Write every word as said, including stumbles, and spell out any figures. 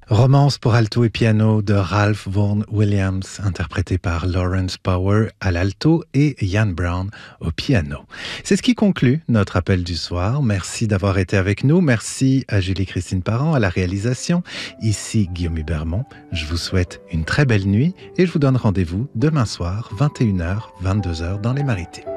Romance pour alto et piano de Ralph Vaughan Williams, interprété par Lawrence Power à l'alto et Ian Brown au piano. C'est ce qui conclut notre appel du soir. Merci d'avoir été avec nous. Merci à Julie-Christine Parent à la réalisation. Ici Guillaume Hubermont. Je vous souhaite une très belle nuit et je vous donne rendez-vous demain soir, vingt et une heures, vingt-deux heures dans les Maritimes.